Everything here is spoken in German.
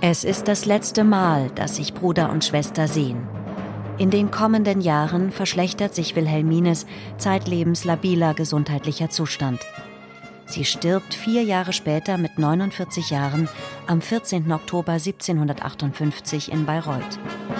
Es ist das letzte Mal, dass sich Bruder und Schwester sehen. In den kommenden Jahren verschlechtert sich Wilhelmines zeitlebens labiler gesundheitlicher Zustand. Sie stirbt 4 Jahre später mit 49 Jahren am 14. Oktober 1758 in Bayreuth.